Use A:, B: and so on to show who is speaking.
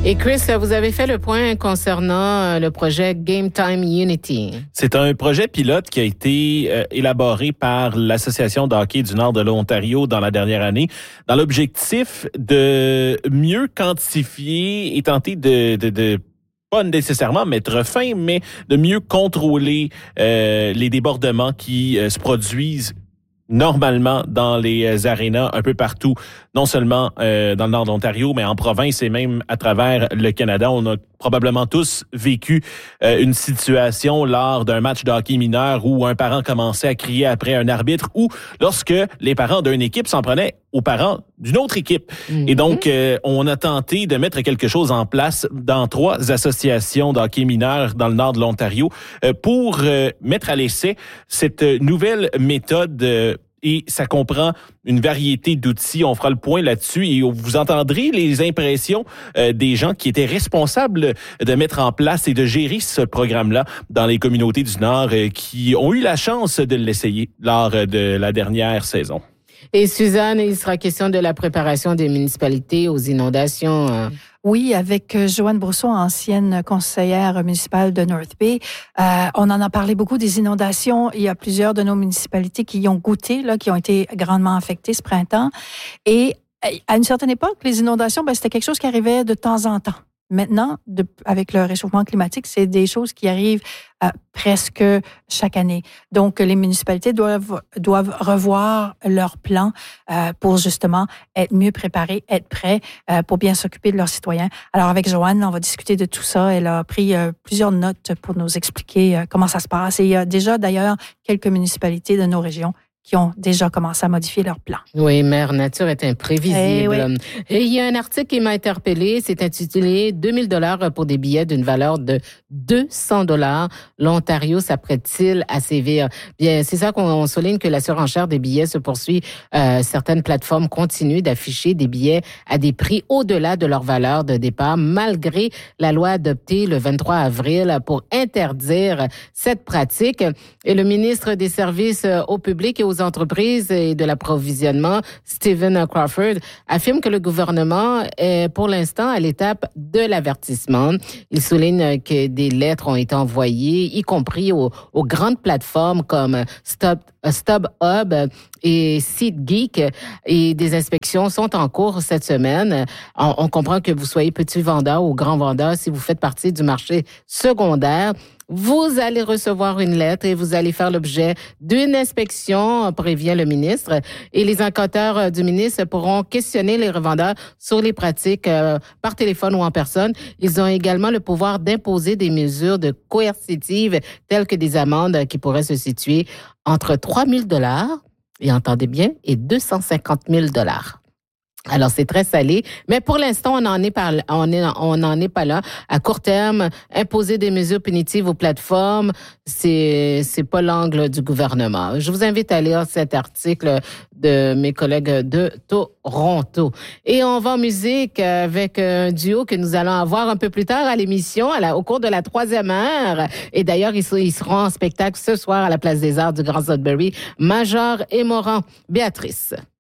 A: Et Chris, vous avez fait le point concernant le projet Game Time Unity.
B: C'est un projet pilote qui a été élaboré par l'Association de hockey du Nord de l'Ontario dans la dernière année, dans l'objectif de mieux quantifier et tenter de pas nécessairement mettre fin, mais de mieux contrôler les débordements qui se produisent normalement dans les arénas un peu partout, non seulement dans le nord de l'Ontario, mais en province et même à travers le Canada. On a probablement tous vécu une situation lors d'un match de hockey mineur où un parent commençait à crier après un arbitre ou lorsque les parents d'une équipe s'en prenaient aux parents d'une autre équipe. Mm-hmm. Et donc, on a tenté de mettre quelque chose en place dans 3 associations de hockey mineur dans le nord de l'Ontario pour mettre à l'essai cette nouvelle méthode et ça comprend une variété d'outils. On fera le point là-dessus et vous entendrez les impressions des gens qui étaient responsables de mettre en place et de gérer ce programme-là dans les communautés du Nord qui ont eu la chance de l'essayer lors de la dernière saison.
A: Et Suzanne, il sera question de la préparation des municipalités aux inondations.
C: Oui, avec Joanne Brousseau, ancienne conseillère municipale de North Bay. On en a parlé beaucoup des inondations. Il y a plusieurs de nos municipalités qui y ont goûté, là, qui ont été grandement affectées ce printemps. Et à une certaine époque, les inondations, c'était quelque chose qui arrivait de temps en temps. Maintenant, avec le réchauffement climatique, c'est des choses qui arrivent presque chaque année. Donc, les municipalités doivent revoir leur plan pour justement être mieux préparées, être prêts pour bien s'occuper de leurs citoyens. Alors, avec Joanne, on va discuter de tout ça. Elle a pris plusieurs notes pour nous expliquer comment ça se passe. Et il y a déjà, d'ailleurs, quelques municipalités de nos régions qui ont déjà commencé à modifier leur plan.
A: Oui, Mère Nature est imprévisible. Et il y a un article qui m'a interpellée, c'est intitulé 2000 $ pour des billets d'une valeur de 200 $. L'Ontario s'apprête-t-il à sévir? Bien, c'est ça qu'on souligne que la surenchère des billets se poursuit. Certaines plateformes continuent d'afficher des billets à des prix au-delà de leur valeur de départ, malgré la loi adoptée le 23 avril pour interdire cette pratique. Et le ministre des Services au public et aux entreprises et de l'approvisionnement, Stephen Crawford, affirme que le gouvernement est pour l'instant à l'étape de l'avertissement. Il souligne que des lettres ont été envoyées, y compris aux grandes plateformes comme StubHub et SeatGeek, et des inspections sont en cours cette semaine. On comprend que vous soyez petit vendeur ou grand vendeur, si vous faites partie du marché secondaire, vous allez recevoir une lettre et vous allez faire l'objet d'une inspection, prévient le ministre. Et les enquêteurs du ministre pourront questionner les revendeurs sur les pratiques par téléphone ou en personne. Ils ont également le pouvoir d'imposer des mesures coercitives telles que des amendes qui pourraient se situer entre 3 000 $, et entendez bien, et 250 000 $. Alors, c'est très salé. Mais pour l'instant, on n'en est pas là. À court terme, imposer des mesures punitives aux plateformes, c'est pas l'angle du gouvernement. Je vous invite à lire cet article de mes collègues de Toronto. Et on va en musique avec un duo que nous allons avoir un peu plus tard à l'émission, au cours de la 3e heure. Et d'ailleurs, ils seront en spectacle ce soir à la Place des Arts du Grand Sudbury. Major et Morand. Béatrice.